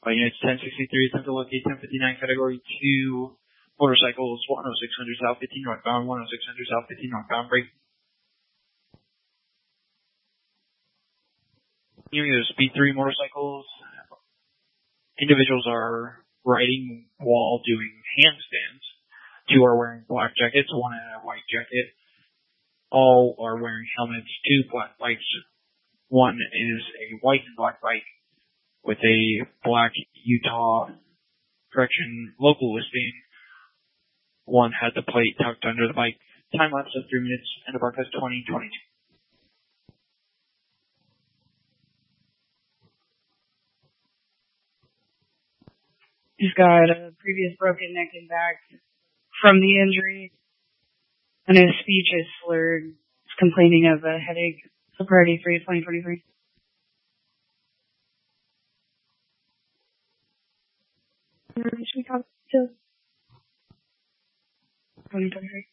Units 1063, attempt to locate 1059, category 2, motorcycles, 10600 South 15 northbound, 10600 South 15 northbound, break. There's speed 3 motorcycles. Individuals are riding while doing handstands. 2 are wearing black jackets, 1 in a white jacket. All are wearing helmets, 2 black bikes. 1 is a white and black bike with a black Utah correction local listing. 1 had the plate tucked under the bike. Time lapse of 3 minutes and the broadcast 2022. He's got a previous broken neck and back from the injury, and his speech is slurred. He's complaining of a headache. So priority 3, 2023. Should we talk to 2023?